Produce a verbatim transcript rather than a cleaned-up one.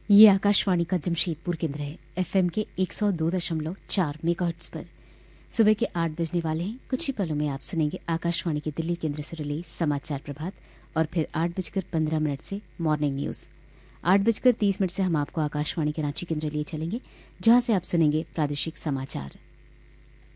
ये आकाशवाणी का जमशेदपुर केंद्र है। एफएम के एक सौ दो दशमलव चार मेगाहर्ट्ज पर सुबह के आठ बजने वाले हैं। कुछ ही पलों में आप सुनेंगे आकाशवाणी के दिल्ली केंद्र से रिलीज समाचार प्रभात और फिर आठ बजकर पंद्रह मिनट से मॉर्निंग न्यूज। आठ बजकर तीस मिनट से हम आपको आकाशवाणी के रांची केंद्र लिए चलेंगे, जहां से आप सुनेंगे प्रादेशिक समाचार।